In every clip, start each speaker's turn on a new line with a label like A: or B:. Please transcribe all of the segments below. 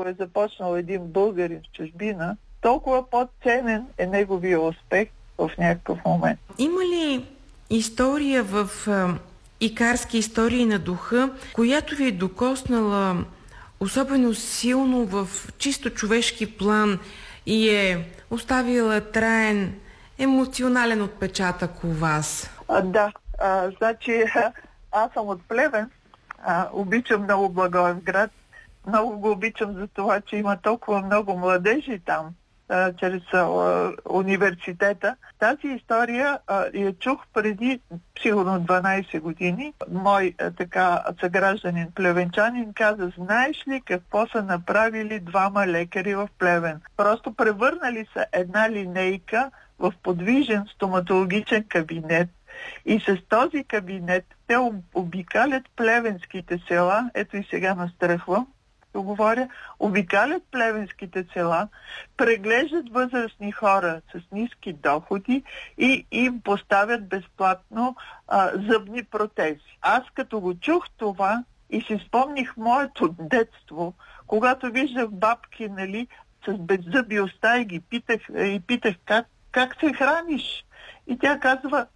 A: е започнал един българин в чужбина, толкова по-ценен е неговия успех в някакъв момент.
B: Има ли история в икарски истории на духа, която ви е докоснала особено силно в чисто човешки план и е оставила траен емоционален отпечатък у вас?
A: Да, значи аз съм от Плевен, обичам много Благоевград, много го обичам за това, че има толкова много младежи там, чрез университета. Тази история я чух преди сигурно 12 години. Мой съгражданин плевенчанин каза: знаеш ли какво са направили двама лекари в Плевен? Просто превърнали са една линейка в подвижен стоматологичен кабинет и с този кабинет те обикалят плевенските села. Ето и сега настръхвам да говоря. Обикалят плевенските села, преглеждат възрастни хора с ниски доходи и им поставят безплатно зъбни протези. Аз като го чух това и си спомних моето детство, когато виждах бабки, с беззъби уста и ги питах как се храниш? И тя казва: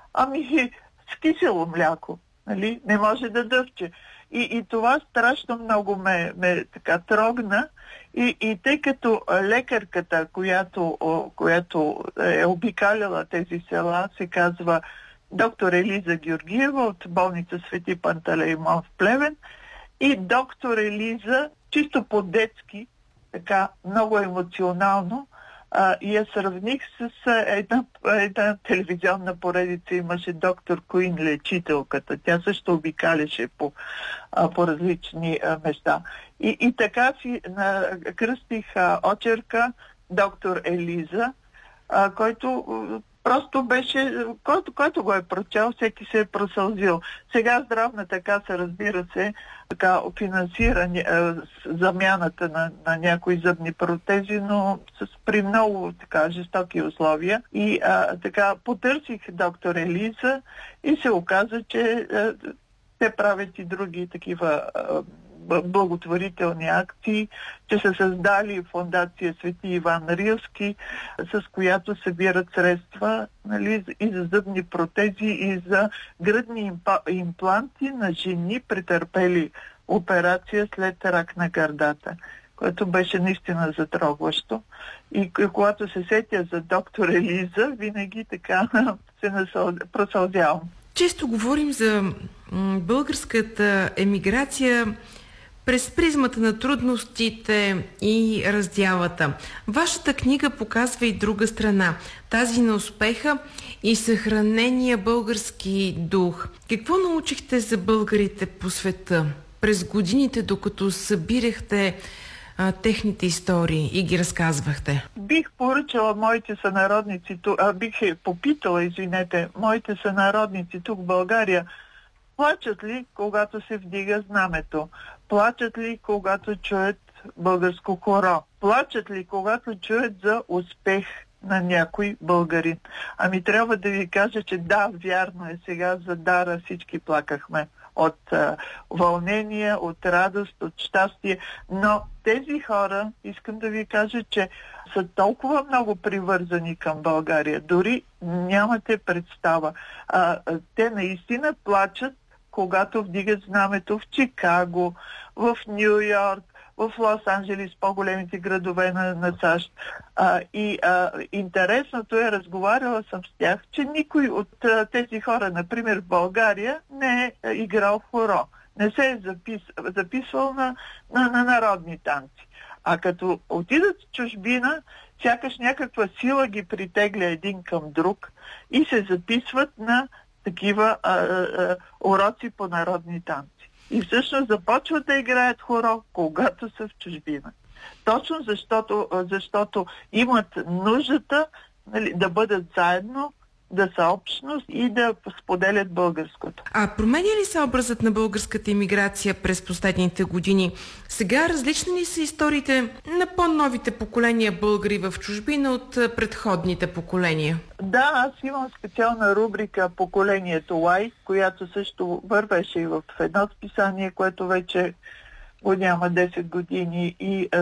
A: с кисело мляко, не може да дъвче. И това страшно много ме трогна. И тъй като лекарката, която е обикаляла тези села, се казва доктор Елиза Георгиева от болница Свети Пантелеймон в Плевен, и доктор Елиза чисто по-детски, много емоционално, и я сравних с една телевизионна поредица. Имаше доктор Куин, лечителката. Тя също обикаляше по различни места. И така си кръстих очерка доктор Елиза, който просто беше, който го е прочел, всеки се е просълзил. Сега здравната каса, разбира се, финансира замяната на някои зъбни протези, но при много жестоки условия. И потърсих доктор Елиза и се оказа, че те правят и други такива благотворителни акции, че са създали фондация Свети Иван Рилски, с която събират средства и за зъбни протези, и за гръдни импланти на жени, претърпели операция след рак на гърдата, което беше наистина затрогващо. И когато се сетя за доктор Елиза, винаги се просълзявам.
B: Често говорим за българската емиграция през призмата на трудностите и раздялата. Вашата книга показва и друга страна, тази на успеха и съхранения български дух. Какво научихте за българите по света през годините, докато събирахте техните истории и ги разказвахте?
A: Бих поръчала моите сънародници тук, попитала моите сънародници тук в България: плачат ли, когато се вдига знамето? Плачат ли, когато чуят българско хоро? Плачат ли, когато чуят за успех на някой българин? Трябва да ви кажа, че да, вярно е, сега за Дара всички плакахме от вълнение, от радост, от щастие. Но тези хора, искам да ви кажа, че са толкова много привързани към България. Дори нямате представа. Те наистина плачат, когато вдигат знамето в Чикаго, в Ню Йорк, в Лос-Анджелес, по-големите градове на САЩ. Интересното е, разговаряла съм с тях, че никой от тези хора, например в България, не е играл хоро. Не се е записвал на народни танци. А като отидат в чужбина, сякаш някаква сила ги притегля един към друг и се записват на такива уроци по народни танци. И всъщност започват да играят хоро, когато са в чужбина. Точно защото имат нуждата да бъдат заедно, да са общност и да споделят българското.
B: Променя ли се образът на българската имиграция през последните години? Сега различни ли са историите на по-новите поколения българи в чужбина от предходните поколения?
A: Да, аз имам специална рубрика "Поколението Y", която също вървеше и в едно списание, което вече го няма 10 години, и